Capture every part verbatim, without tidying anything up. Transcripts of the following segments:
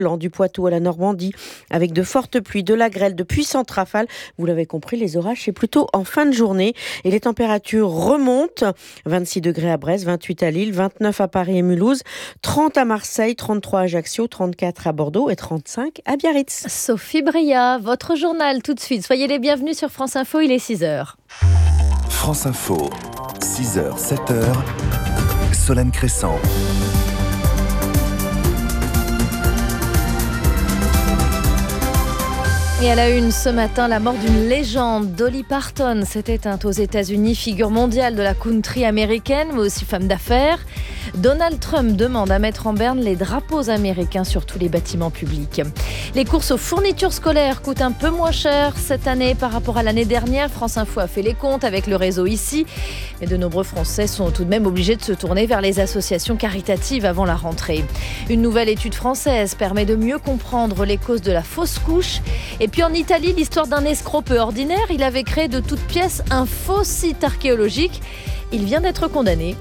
du Poitou à la Normandie, avec de fortes pluies, de la grêle, de puissantes rafales. Vous l'avez compris, les orages, c'est plutôt en fin de journée. Et les températures remontent. vingt-six degrés à Brest, vingt-huit à Lille, vingt-neuf à Paris et Mulhouse, trente à Marseille, trente-trois à Ajaccio, trente-quatre à Bordeaux et trente-cinq à Biarritz. Sophie Bria, votre journal tout de suite. Soyez les bienvenus sur France Info, il est six heures. France Info, six heures, sept heures, Solène Crescent. Et à la une ce matin, la mort d'une légende, Dolly Parton, s'est éteinte aux États-Unis, figure mondiale de la country américaine, mais aussi femme d'affaires. Donald Trump demande à mettre en berne les drapeaux américains sur tous les bâtiments publics. Les courses aux fournitures scolaires coûtent un peu moins cher cette année par rapport à l'année dernière. France Info a fait les comptes avec le réseau ici. Mais de nombreux Français sont tout de même obligés de se tourner vers les associations caritatives avant la rentrée. Une nouvelle étude française permet de mieux comprendre les causes de la fausse couche. Et puis en Italie, l'histoire d'un escroc peu ordinaire. Il avait créé de toutes pièces un faux site archéologique. Il vient d'être condamné.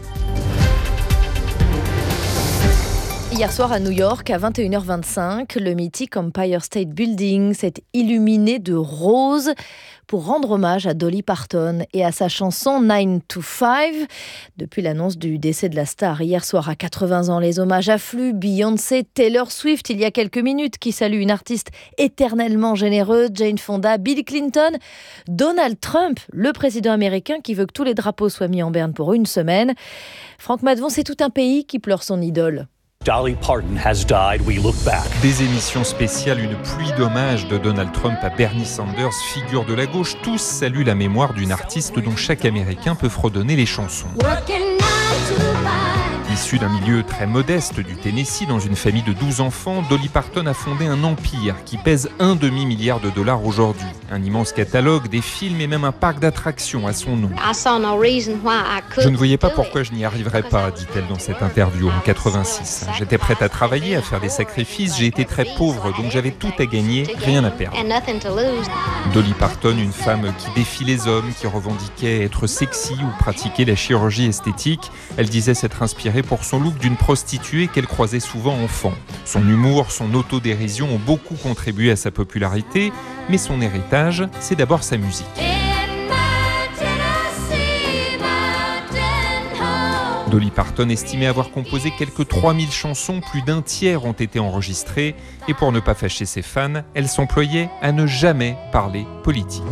Hier soir à New York, à vingt et une heures vingt-cinq, le mythique Empire State Building s'est illuminé de rose pour rendre hommage à Dolly Parton et à sa chanson nine to five. Depuis l'annonce du décès de la star hier soir à quatre-vingts ans, les hommages affluent. Beyoncé, Taylor Swift, il y a quelques minutes, qui salue une artiste éternellement généreuse, Jane Fonda, Bill Clinton, Donald Trump, le président américain qui veut que tous les drapeaux soient mis en berne pour une semaine. Franck Madvon, c'est tout un pays qui pleure son idole. Dolly Parton has died, we look back. Des émissions spéciales, une pluie d'hommages de Donald Trump à Bernie Sanders, figure de la gauche. Tous saluent la mémoire d'une artiste dont chaque Américain peut fredonner les chansons. Issue d'un milieu très modeste du Tennessee, dans une famille de douze enfants, Dolly Parton a fondé un empire qui pèse un demi-milliard de dollars aujourd'hui. Un immense catalogue, des films et même un parc d'attractions à son nom. Je ne voyais pas pourquoi je n'y arriverais pas, dit-elle dans cette interview en quatre-vingt-six. J'étais prête à travailler, à faire des sacrifices, j'ai été très pauvre, donc j'avais tout à gagner, rien à perdre. Dolly Parton, une femme qui défie les hommes, qui revendiquait être sexy ou pratiquer la chirurgie esthétique. Elle disait s'être inspirée pour son look d'une prostituée qu'elle croisait souvent enfant. Son humour, son autodérision ont beaucoup contribué à sa popularité, mais son héritage, c'est d'abord sa musique. Dolly Parton estimait avoir composé quelques trois mille chansons, plus d'un tiers ont été enregistrées, et pour ne pas fâcher ses fans, elle s'employait à ne jamais parler politique.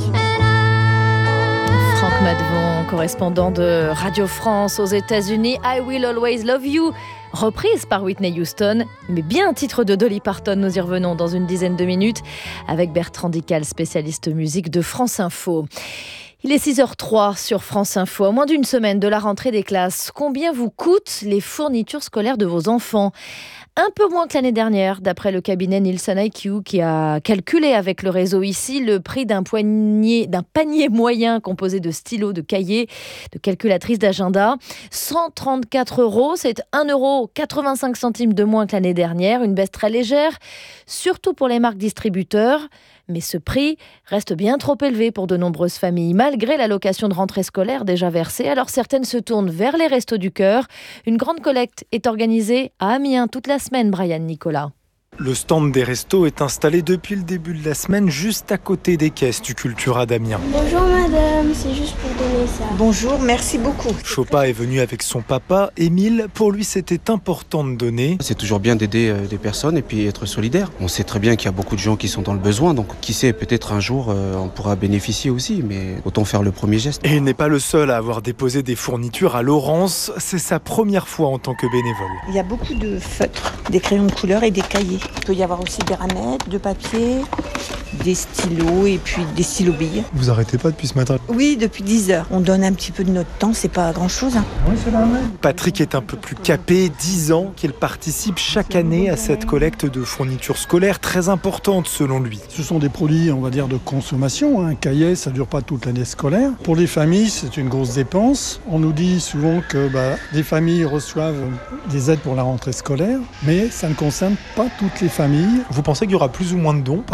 Franck Madvon, correspondant de Radio France aux États-Unis, I Will Always Love You, reprise par Whitney Houston, mais bien un titre de Dolly Parton. Nous y revenons dans une dizaine de minutes avec Bertrand Dical, spécialiste musique de France Info. Il est six heures trois sur France Info. À moins d'une semaine de la rentrée des classes, combien vous coûtent les fournitures scolaires de vos enfants ? Un peu moins que l'année dernière, d'après le cabinet Nielsen I Q, qui a calculé avec le réseau ici le prix d'un, poignet, d'un panier moyen composé de stylos, de cahiers, de calculatrices d'agenda. cent trente-quatre euros, c'est un euro quatre-vingt-cinq centimes de moins que l'année dernière, une baisse très légère, surtout pour les marques distributeurs. Mais ce prix reste bien trop élevé pour de nombreuses familles, malgré l'allocation de rentrée scolaire déjà versée. Alors certaines se tournent vers les Restos du Cœur. Une grande collecte est organisée à Amiens toute la semaine, Brian Nicolas. Le stand des restos est installé depuis le début de la semaine, juste à côté des caisses du Cultura d'Amiens. Bonjour madame, c'est juste pour donner ça. Bonjour, merci beaucoup. Chopa est venu avec son papa, Émile. Pour lui, c'était important de donner. C'est toujours bien d'aider des personnes et puis être solidaire. On sait très bien qu'il y a beaucoup de gens qui sont dans le besoin, donc qui sait, peut-être un jour on pourra bénéficier aussi, mais autant faire le premier geste. Et il n'est pas le seul à avoir déposé des fournitures à Laurence. C'est sa première fois en tant que bénévole. Il y a beaucoup de feutres, des crayons de couleur et des cahiers. Il peut y avoir aussi des ramettes, de papier, des stylos et puis des stylos-billes. Vous arrêtez pas depuis ce matin ? Oui, depuis dix heures. On donne un petit peu de notre temps, c'est pas grand-chose. Hein. Oui, c'est normal. Patrick est un peu plus capé, dix ans qu'il participe chaque année à cette collecte de fournitures scolaires très importante selon lui. Ce sont des produits, on va dire, de consommation. Un cahier, ça dure pas toute l'année scolaire. Pour les familles, c'est une grosse dépense. On nous dit souvent que bah, les familles reçoivent des aides pour la rentrée scolaire, mais ça ne concerne pas toutes les familles. Vous pensez qu'il y aura plus ou moins de dons par rapport à l'année dernière ?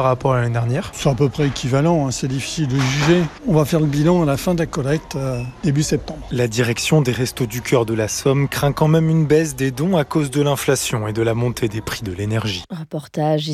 dernière ? C'est à peu près équivalent, hein, c'est difficile de juger. On va faire le bilan à la fin de la collecte, euh, début septembre. La direction des Restos du Cœur de la Somme craint quand même une baisse des dons à cause de l'inflation et de la montée des prix de l'énergie. Reportage